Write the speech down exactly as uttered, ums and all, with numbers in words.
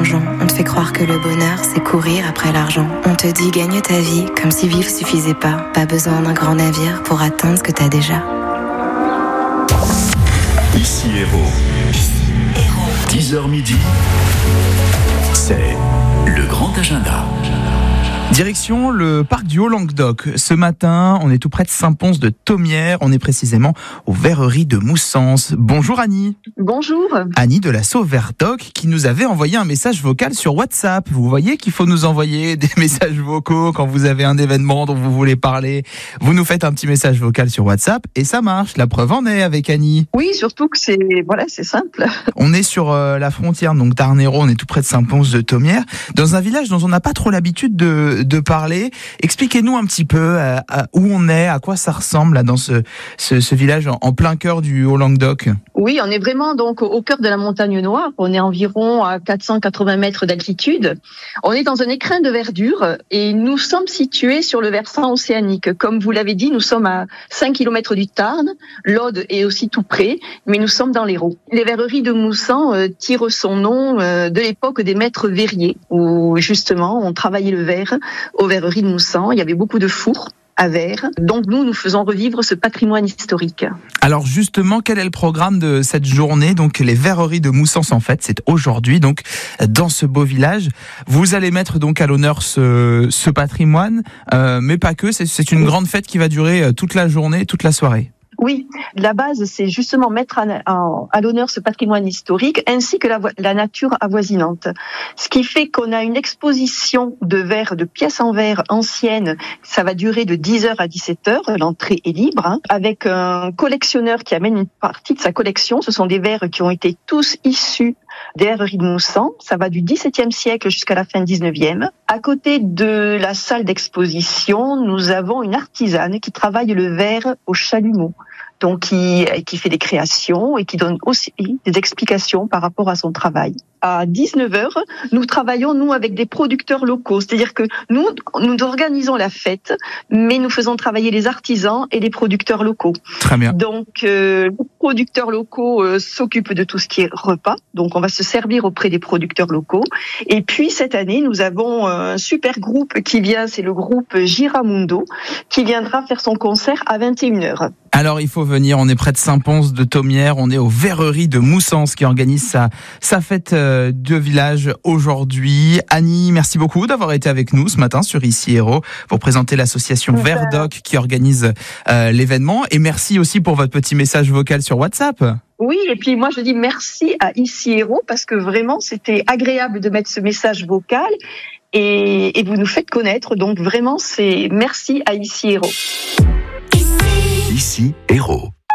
mensongeant. On te fait croire que le bonheur, c'est courir après l'argent. On te dit gagne ta vie comme si vivre suffisait pas. Pas besoin d'un grand navire pour atteindre ce que t'as déjà. Ici Héros. dix heures midi, c'est le grand agenda. Direction le parc du Haut-Languedoc. Ce matin, on est tout près de Saint-Pons de Thomières. On est précisément aux verreries de Moussens. Bonjour Annie. Bonjour. Annie de l'asso Verdoc qui nous avait envoyé un message vocal sur WhatsApp. Vous voyez qu'il faut nous envoyer des messages vocaux quand vous avez un événement dont vous voulez parler. Vous nous faites un petit message vocal sur WhatsApp et ça marche. La preuve en est avec Annie. Oui, surtout que c'est voilà, c'est simple. On est sur euh, la frontière donc d'Arnero, on est tout près de Saint-Pons de Thomières, dans un village dont on n'a pas trop l'habitude de de parler. Expliquez-nous un petit peu euh, où on est, à quoi ça ressemble là, dans ce, ce, ce village en, en plein cœur du Haut-Languedoc. Oui, on est vraiment donc au cœur de la montagne noire. On est environ à quatre cent quatre-vingts mètres d'altitude. On est dans un écrin de verdure et nous sommes situés sur le versant océanique. Comme vous l'avez dit, nous sommes à cinq kilomètres du Tarn. L'Aude est aussi tout près, mais nous sommes dans l'Hérault. Les verreries de Moussens euh, tirent son nom euh, de l'époque des maîtres verriers, où justement on travaillait le verre aux verreries de Moussens. Il y avait beaucoup de fours à verre. Donc nous, nous faisons revivre ce patrimoine historique. Alors justement, quel est le programme de cette journée ? Donc les verreries de Moussens, en fait, c'est aujourd'hui, donc dans ce beau village. Vous allez mettre donc à l'honneur ce, ce patrimoine, euh, mais pas que. C'est, c'est une grande fête qui va durer toute la journée, toute la soirée. Oui, la base, c'est justement mettre à, à, à l'honneur ce patrimoine historique ainsi que la, la nature avoisinante. Ce qui fait qu'on a une exposition de verre, de pièces en verre anciennes. Ça va durer de dix heures à dix-sept heures. L'entrée est libre, hein, avec un collectionneur qui amène une partie de sa collection. Ce sont des verres qui ont été tous issus des verreries de Moussens. Ça va du dix-septième siècle jusqu'à la fin dix-neuvième. À côté de la salle d'exposition, nous avons une artisane qui travaille le verre au chalumeau. Donc, qui, qui fait des créations et qui donne aussi des explications par rapport à son travail. À dix-neuf heures, nous travaillons, nous, avec des producteurs locaux. C'est-à-dire que nous, nous organisons la fête, mais nous faisons travailler les artisans et les producteurs locaux. Très bien. Donc, euh, les producteurs locaux euh, s'occupent de tout ce qui est repas. Donc, on va se servir auprès des producteurs locaux. Et puis, cette année, nous avons un super groupe qui vient, c'est le groupe Giramundo, qui viendra faire son concert à vingt et une heures. Alors, il faut venir, on est près de Saint-Pons de Thomières, on est aux verreries de Moussens qui organise sa, sa fête de village aujourd'hui. Annie, merci beaucoup d'avoir été avec nous ce matin sur Ici Héros pour présenter l'association Verdoc qui organise euh, l'événement. Et merci aussi pour votre petit message vocal sur WhatsApp. Oui, et puis moi je dis merci à Ici Héros parce que vraiment c'était agréable de mettre ce message vocal et, et vous nous faites connaître. Donc vraiment c'est merci à Ici Héros. Ici Héros.